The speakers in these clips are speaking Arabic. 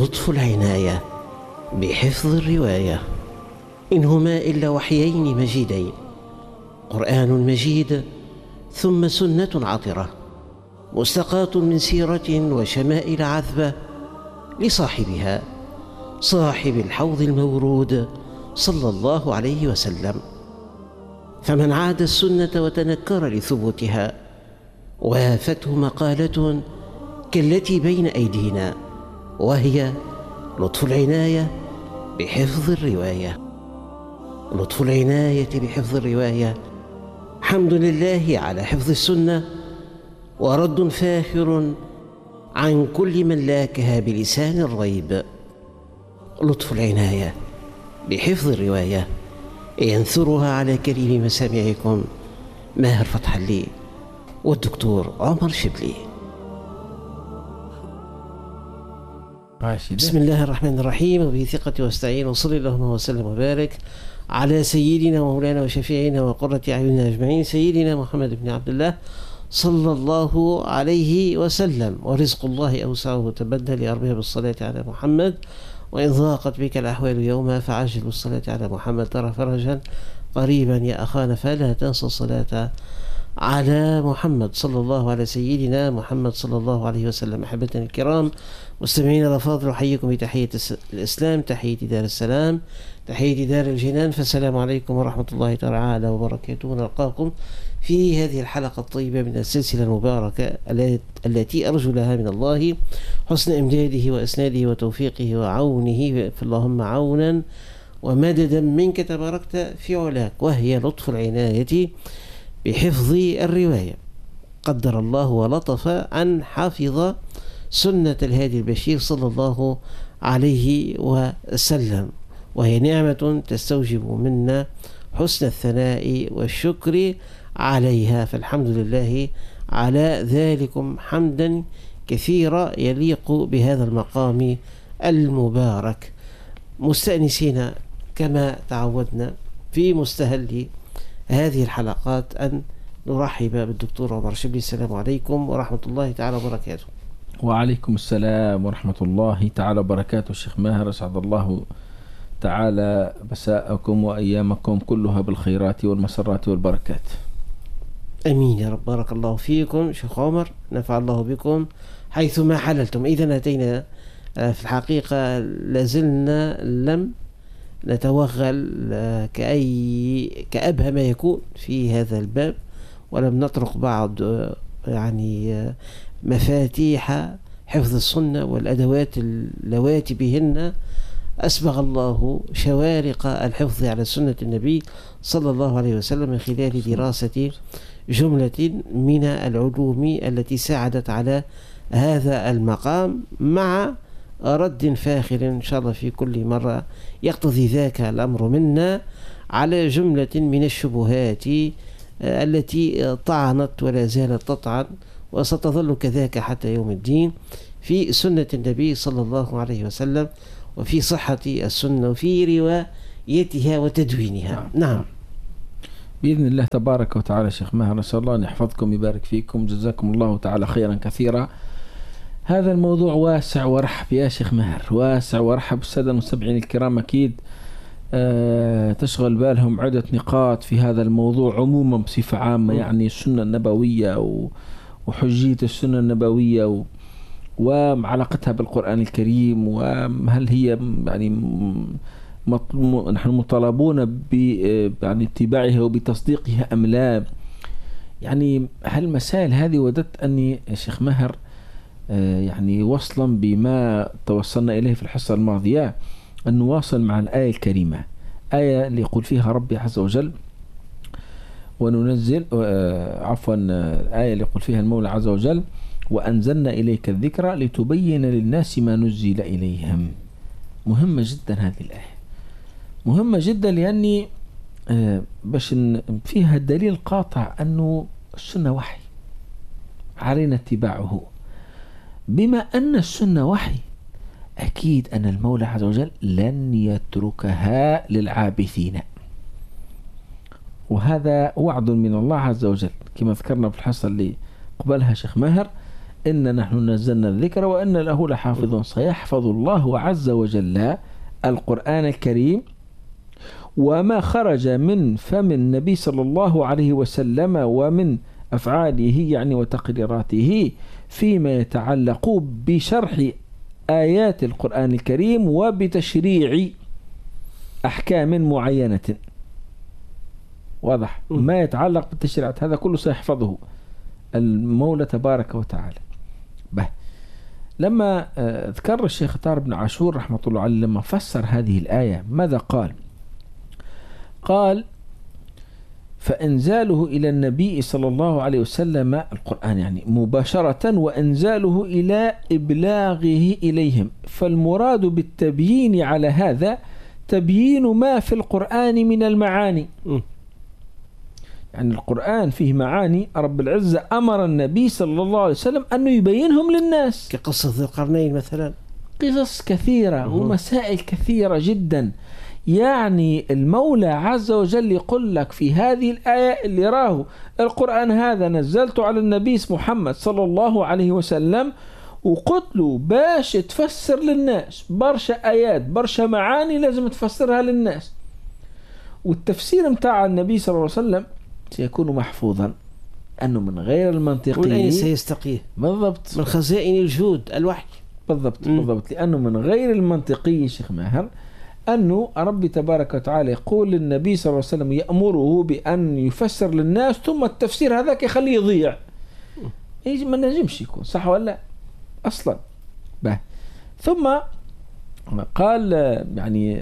لطف العناية بحفظ الرواية. إن هما إلا وحيين مجيدين، قرآن مجيد ثم سنة عطرة مستقاة من سيرة وشمائل عذبة لصاحبها، صاحب الحوض المورود صلى الله عليه وسلم. فمن عاد السنة وتنكر لثبوتها وافته مقالة كالتي بين أيدينا، وهي لطف العناية بحفظ الرواية. لطف العناية بحفظ الرواية، حمد لله على حفظ السنة، ورد فاخر عن كل من لاكها بلسان الريب. لطف العناية بحفظ الرواية ينثرها على كريم مسامعكم ماهر فتح الله والدكتور عمر شبلي. بسم الله الرحمن الرحيم، وبه ثقة واستعين، وصلى اللهم وسلم وبارك على سيدنا ومولانا وشفيعنا وقرة أعيننا أجمعين، سيدنا محمد بن عبد الله صلى الله عليه وسلم. ورزق الله أوسعه تبدل لأربها بالصلاة على محمد، وإن ضاقت بك الأحوال يوما فعجل بالصلاة على محمد ترى فرجا قريبا يا أخانا، فلا تنسى الصلاة على محمد صلى الله على سيدنا محمد صلى الله عليه وسلم. أحبتنا الكرام مستمعين الأفاضل، أحييكم بتحية الإسلام، تحية دار السلام، تحية دار الجنان، فالسلام عليكم ورحمة الله تعالى وبركاته. نلقاكم في هذه الحلقة الطيبة من السلسلة المباركة التي أرجو لها من الله حسن إمداده وإسناده وتوفيقه وعونه، فاللهم عونا ومددا منك تباركت في علاك، وهي لطف العناية بحفظ الرواية. قدر الله ولطف أن حافظ سنة الهادي البشير صلى الله عليه وسلم، وهي نعمة تستوجب منا حسن الثناء والشكر عليها، فالحمد لله على ذلكم حمدا كثيرا يليق بهذا المقام المبارك. مستأنسين كما تعودنا في مستهل هذه الحلقات أن نرحب بالدكتور عمر شبلي. السلام عليكم ورحمة الله تعالى وبركاته. وعليكم السلام ورحمة الله تعالى وبركاته. الشيخ ماهر، أسعد الله تعالى مساءكم وأيامكم كلها بالخيرات والمسرات والبركات. أمين يا رب. بارك الله فيكم شيخ عمر، نفع الله بكم حيثما حللتم. إذن أتينا في الحقيقة لازلنا لم نتوغل كأبهى ما يكون في هذا الباب، ولم نطرق بعض مفاتيح حفظ السنة والأدوات اللواتي بهن أسبغ الله شوارق الحفظ على سنة النبي صلى الله عليه وسلم من خلال دراسة جملة من العلوم التي ساعدت على هذا المقام، مع رد فاخر إن شاء الله في كل مرة يقتضي ذاك الأمر منا على جملة من الشبهات التي طعنت ولا زالت تطعن وستظل كذاك حتى يوم الدين في سنة النبي صلى الله عليه وسلم، وفي صحة السنة وفي روايتها وتدوينها. نعم بإذن الله تبارك وتعالى. شيخ ماهر، نسأل الله أن يحفظكم ويبارك فيكم، جزاكم الله تعالى خيرا كثيرا. هذا الموضوع واسع ورحب يا شيخ ماهر، واسع ورحب. السادة المستمعين الكرام أكيد تشغل بالهم عدة نقاط في هذا الموضوع عموما بصفة عامة، يعني السنة النبوية وحجية السنة النبوية وعلاقتها بالقرآن الكريم، وهل هي يعني نحن مطالبون يعني اتباعها وبتصديقها أم لا؟ يعني هالمسائل هذه وددت أني شيخ ماهر يعني وصلا بما توصلنا إليه في الحصة الماضية أن نواصل مع الآية الكريمة، آية اللي يقول فيها ربي عز وجل وننزل الآية اللي يقول فيها المولى عز وجل وأنزلنا إليك الذكر لتبين للناس ما نزل إليهم. مهمة جدا هذه الآية، مهمة جدا، لأني باش فيها الدليل القاطع أنه السنة وحي علينا اتباعه. بما أن السنة وحي أكيد أن المولى عز وجل لن يتركها للعابثين، وهذا وعد من الله عز وجل كما ذكرنا في الحصة اللي قبلها شيخ ماهر، إن نحن نزلنا الذكر وإن له لحافظ. سيحفظ الله عز وجل القرآن الكريم وما خرج من فم النبي صلى الله عليه وسلم ومن أفعاله يعني وتقريراته فيما يتعلق بشرح آيات القرآن الكريم وبتشريع أحكام معينة. واضح؟ ما يتعلق بالتشريعات هذا كله سيحفظه المولى تبارك وتعالى. لما ذكر الشيخ طاهر بن عاشور رحمة الله عليه لما فسر هذه الآية ماذا قال؟ قال: فإنزاله إلى النبي صلى الله عليه وسلم القرآن يعني مباشرة وإنزاله إلى إبلاغه إليهم، فالمراد بالتبيين على هذا تبيين ما في القرآن من المعاني. يعني القرآن فيه معاني رب العزة أمر النبي صلى الله عليه وسلم أن يبينهم للناس، كقصة ذي القرنين مثلا، قصص كثيرة ومسائل كثيرة جدا. يعني المولى عز وجل يقول لك في هذه الآية اللي راه القرآن هذا نزلته على النبي محمد صلى الله عليه وسلم وقلت له باش تفسر للناس برشا آيات برشا معاني لازم تفسرها للناس، والتفسير متاع النبي صلى الله عليه وسلم سيكون محفوظا أنه من غير المنطقي والأين سيستقيه بالضبط من خزائن الجود الوحي بالضبط لأنه من غير المنطقي شيخ ماهر أنه ربي تبارك وتعالى يقول للنبي صلى الله عليه وسلم يأمره بأن يفسر للناس ثم التفسير هذاك يخليه يضيع، يجي ما نجمش يكون صح ولا أصلا. ثم قال يعني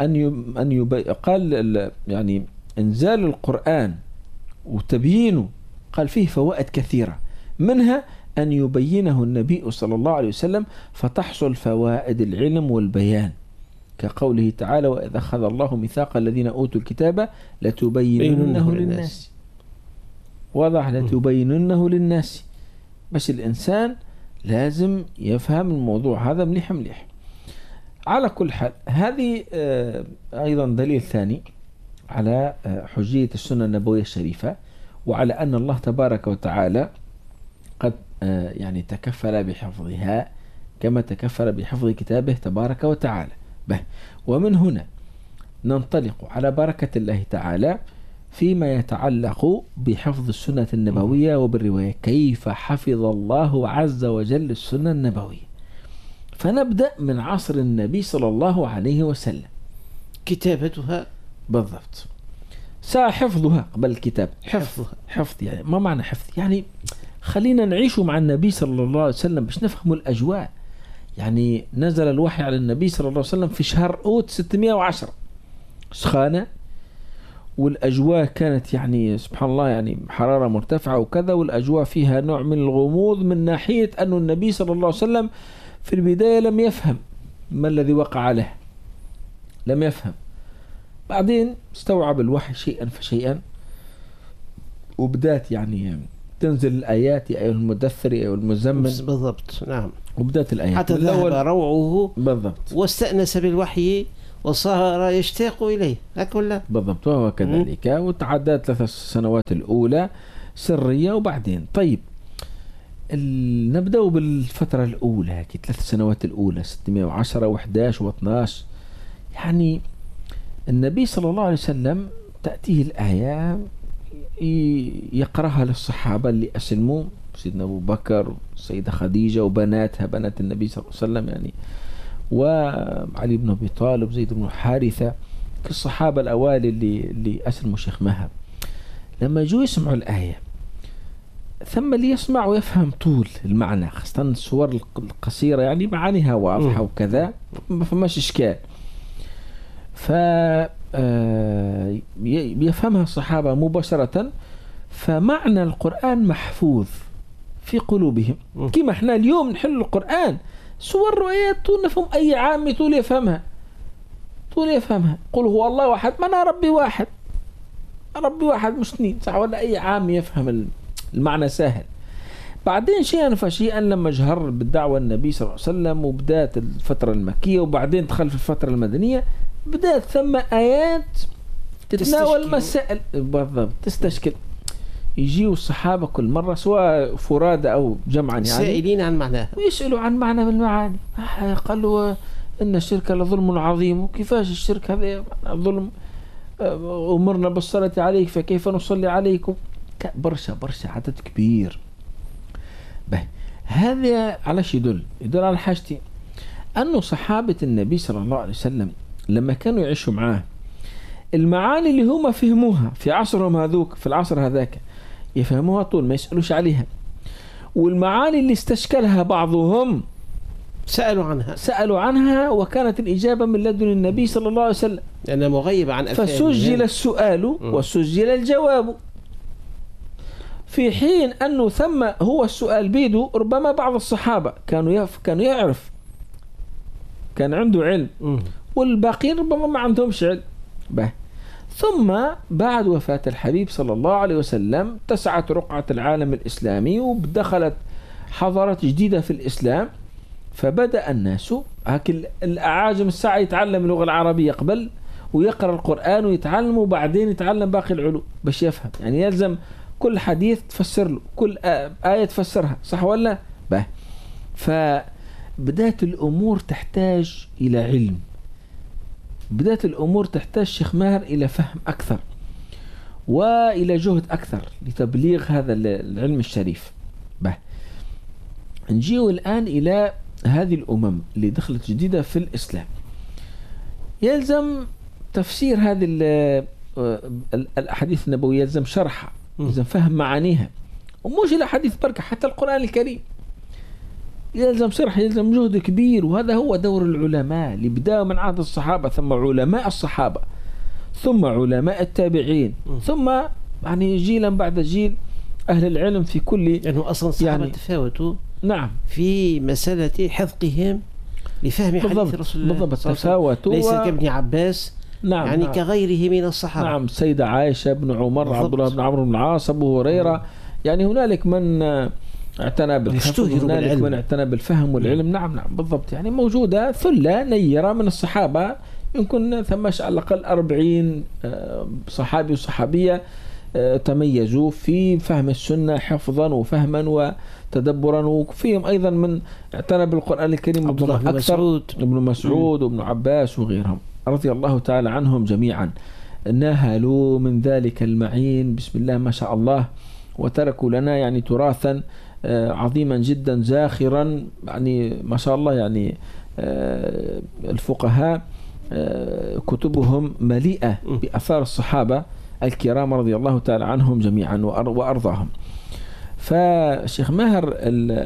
قال يعني إنزال القرآن وتبيينه قال فيه فوائد كثيرة، منها أن يبينه النبي صلى الله عليه وسلم فتحصل فوائد العلم والبيان، كقوله تعالى: وإذا أخذ الله ميثاق الذين أوتوا الكتاب لتبيننه للناس. واضح؟ لتبيننه للناس، بس الإنسان لازم يفهم الموضوع هذا مليح. على كل حال هذه أيضا دليل ثاني على حجية السنة النبوية الشريفة، وعلى أن الله تبارك وتعالى قد يعني تكفل بحفظها كما تكفل بحفظ كتابه تبارك وتعالى. ومن هنا ننطلق على بركة الله تعالى فيما يتعلق بحفظ السنة النبوية وبالرواية، كيف حفظ الله عز وجل السنة النبوية. فنبدأ من عصر النبي صلى الله عليه وسلم، كتابتها بالضبط، حفظها قبل الكتاب. حفظ يعني ما معنى حفظ؟ يعني خلينا نعيش مع النبي صلى الله عليه وسلم باش نفهم الأجواء. يعني نزل الوحي على النبي صلى الله عليه وسلم في شهر أوت 610 سخانة، والأجواء كانت يعني سبحان الله يعني حرارة مرتفعة وكذا، والأجواء فيها نوع من الغموض من ناحية أن النبي صلى الله عليه وسلم في البداية لم يفهم ما الذي وقع له، لم يفهم. بعدين استوعب الوحي شيئا فشيئا، وبدأت يعني تنزل الآيات يا أيها المدثر يا أيها المزمل. بالضبط نعم. وبدأت الآيات حتى ذهب روعه بالضبط، واستأنس بالوحي وصار يشتاق إليه هكذا بالضبط. وهو كذلك. وتعدت 3 سنوات الأولى سرية، وبعدين طيب نبدأ بالفترة الأولى 3 سنوات الأولى 610 و11 و12. يعني النبي صلى الله عليه وسلم تأتيه الآية يقرأها للصحابة اللي أسلموا، سيدنا أبو بكر والسيدة خديجة وبناتها بنات النبي صلى الله عليه وسلم يعني، وعلي بن أبي طالب زيد بن حارثة، كالصحابة الأوائل اللي أسلموا شيخ مهر. لما يجوا يسمعوا الآية ثم اللي يسمع ويفهم طول المعنى، خاصة الصور القصيرة يعني معانيها واضحة وكذا ما فماش إشكال، يفهمها الصحابة مباشرة، فمعنى القرآن محفوظ في قلوبهم. كما احنا اليوم نحل القرآن صور رؤيات طول نفهم، أي عامي طول يفهمها قل هو الله واحد، ما أنا ربي واحد مش 2 صح ولا؟ أي عامي يفهم المعنى سهل. بعدين شيئا فشيئا لما جهر بالدعوة النبي صلى الله عليه وسلم وبدأت الفترة المكية وبعدين دخل في الفترة المدنية، بدأت ثم آيات تتناول مسائل بالضبط تستشكل. يجيوا الصحابة كل مرة سواء فرادى أو جمعا يعني سائلين عن معناها، ويسألوا عن معنى من المعاني. قالوا إن الشرك لظلم عظيم، وكيفاش الشرك هذا ظلم؟ أمرنا بالصلاة عليك فكيف نصلي عليكم؟ برشا عدد كبير. هذا على شي يدل على حاجتين: أنه صحابة النبي صلى الله عليه وسلم لما كانوا يعيشوا معاه المعاني اللي هم فهموها في عصرهم هذوك، في العصر هذاك يفهموها طول ما يسألوش عليها، والمعاني اللي استشكلها بعضهم سألوا عنها وكانت الإجابة من لدن النبي صلى الله عليه وسلم، لأنها مغيبة عن أفهامهم، فسجل السؤال وسجل الجواب. في حين أنه ثم هو السؤال بيده ربما بعض الصحابة كانوا يعرف، كان عنده علم، والباقين ربما ما عندهمش علم. ثم بعد وفاة الحبيب صلى الله عليه وسلم اتسعت رقعة العالم الإسلامي ودخلت حضارات جديدة في الإسلام، فبدأ الناس الأعاجم الساعة يتعلم اللغة العربية قبل ويقرأ القرآن ويتعلم، وبعدين يتعلم باقي العلوم باش يفهم. يعني يلزم كل حديث تفسر له، كل آية تفسرها، صح ولا؟ فبدأت الأمور تحتاج إلى علم، بدأت الأمور تحتاج شيخ ماهر إلى فهم أكثر وإلى جهد أكثر لتبليغ هذا العلم الشريف. نجيو الآن إلى هذه الأمم اللي دخلت جديدة في الإسلام. يلزم تفسير هذه الأحاديث النبوية، يلزم شرحها، يلزم فهم معانيها، ومش الأحاديث بركة، حتى القرآن الكريم يلزم شرح، يلزم جهد كبير. وهذا هو دور العلماء اللي بدأوا من عهد الصحابة، ثم علماء الصحابة، ثم علماء التابعين، ثم يعني جيلا بعد جيل أهل العلم في كل، لأنه أصلا الصحابة تفاوتوا نعم في مسألة حفظهم لفهم حديث رسول الله، بالضبط تفاوتوا، ليس كابن عباس نعم يعني كغيره من الصحابة. نعم، سيدة عائشة، بن عمر، عبد الله بن عمرو بن العاص، أبو هريرة، يعني هنالك من اعتنى بالحفظ، هنالك من اعتنى بالفهم والعلم. نعم بالضبط، يعني موجودة ثلة نيرة من الصحابة، يمكن ثماش على الأقل 40 صحابي وصحابية تميزوا في فهم السنة حفظا وفهما وتدبرا، وفيهم أيضا من اعتنى بالقرآن الكريم أكثر، ابن مسعود وابن عباس وغيرهم رضي الله تعالى عنهم جميعا، نهلوا من ذلك المعين بسم الله ما شاء الله، وتركوا لنا يعني تراثا عظيما جدا زاخرا، يعني ما شاء الله. يعني الفقهاء كتبهم مليئة بأثار الصحابة الكرام رضي الله تعالى عنهم جميعا وأرضاهم. فشيخ ماهر،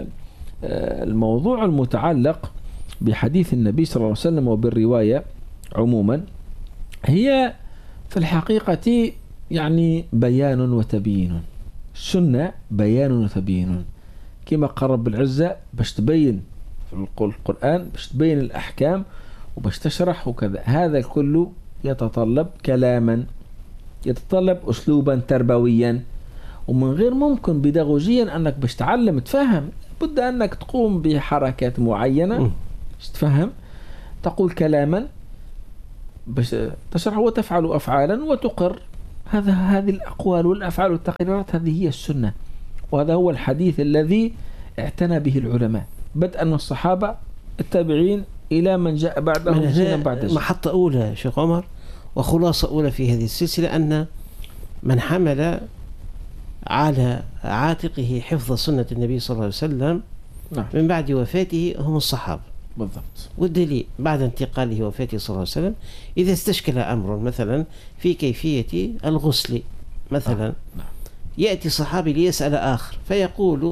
الموضوع المتعلق بحديث النبي صلى الله عليه وسلم وبالرواية عموما هي في الحقيقة يعني بيان وتبيين. السنة بيان وتبيين، كما قال رب العزة باش تبين في القرآن، باش تبين الأحكام وباش تشرح وكذا. هذا كله يتطلب كلاما، يتطلب أسلوبا تربويا، ومن غير ممكن بيداغوجيا أنك باش تعلم تفهم، بد أنك تقوم بحركات معينة باش تفهم، تقول كلاما باش تشرح، وتفعل أفعالا وتقر. هذه الأقوال والأفعال والتقريرات هذه هي السنة، وهذا هو الحديث الذي اعتنى به العلماء بدءا من الصحابة التابعين إلى من جاء بعدهم جيلا بعد جيل. محطة أولى شيخ عمر وخلاصة أولى في هذه السلسلة أن من حمل على عاتقه حفظ سنة النبي صلى الله عليه وسلم من بعد وفاته هم الصحابة بالضبط. والدليل بعد انتقاله وفاته صلى الله عليه وسلم إذا استشكل أمر مثلا في كيفية الغسل مثلا، يأتي صحابي ليسأل آخر فيقول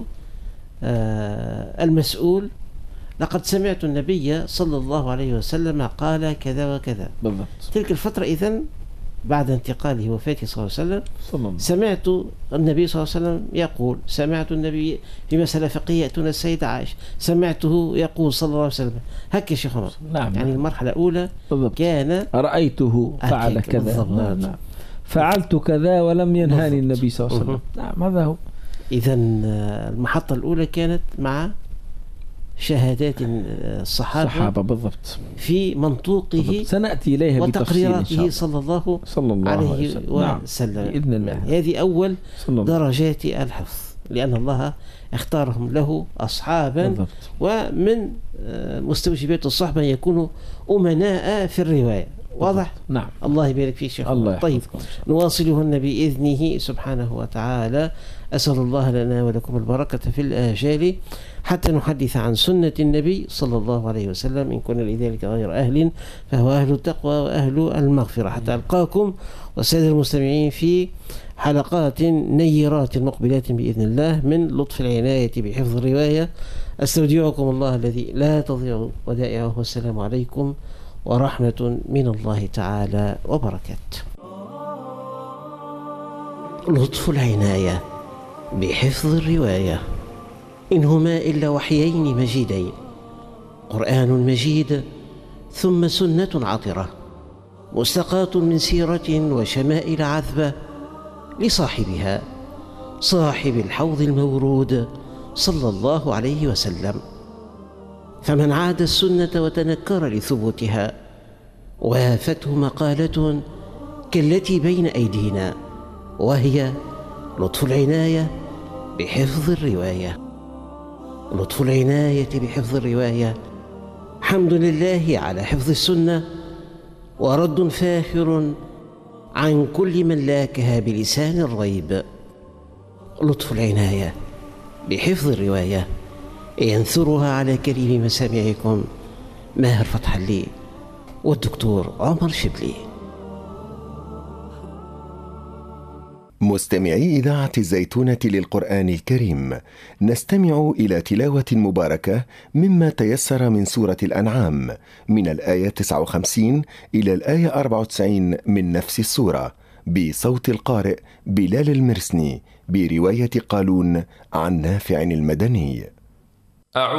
المسؤول لقد سمعت النبي صلى الله عليه وسلم قال كذا وكذا بالضبط. تلك الفترة إذن بعد انتقاله وفاته صلى الله عليه وسلم سمعت النبي صلى الله عليه وسلم يقول، سمعت النبي في مسألة فقهية يأتون السيدة عائشة سمعته يقول صلى الله عليه وسلم. هكا شيخ عمر. نعم. يعني المرحلة الأولى بالضبط. كان رأيته فعل كذا، نعم. فعلت كذا ولم ينهاني النبي صلى الله عليه وسلم. نعم هذا هو. إذن المحطة الأولى كانت مع شهادات الصحابة بالضبط في منطوقه بالضبط. سنأتي إليها وتقريراته صلى الله عليه وسلم. بإذن الله. هذه أول درجات الحفظ، لأن الله اختارهم له أصحابا بالضبط. ومن مستوجبات الصحبة يكونوا أمناء في الرواية. واضح؟ نعم. الله يبارك فيك شيخ. الله طيب نواصلهن بإذنه سبحانه وتعالى. أسأل الله لنا ولكم البركة في الآجال حتى نحدث عن سنة النبي صلى الله عليه وسلم. إن كنا لذلك غير أهل فهو أهل التقوى وأهل المغفرة. حتى ألقاكم والسادة المستمعين في حلقات نيرات مقبلات بإذن الله من لطف العناية بحفظ الرواية. أستودعكم الله الذي لا تضيع ودائعه، والسلام عليكم ورحمة من الله تعالى وبركاته. لطف العناية بحفظ الرواية، إن هما إلا وحيين مجيدين، قرآن مجيد ثم سنة عطرة مستقاة من سيرة وشمائل عذبة لصاحبها، صاحب الحوض المورود صلى الله عليه وسلم. فمن عاد السنة وتنكر لثبوتها وافته مقالة كالتي بين أيدينا، وهي لطف العناية بحفظ الرواية. لطف العناية بحفظ الرواية، حمد لله على حفظ السنة، ورد فاخر عن كل من لاكها بلسان الريب. لطف العناية بحفظ الرواية ينثرها على كريم مسامعكم ماهر فتح الله والدكتور عمر شبلي. مستمعي إذاعة الزيتونة للقرآن الكريم، نستمع إلى تلاوة مباركة مما تيسر من سورة الأنعام من الآية 59 إلى الآية 94 من نفس السورة، بصوت القارئ بلال المرسني، برواية قالون عن نافع المدني.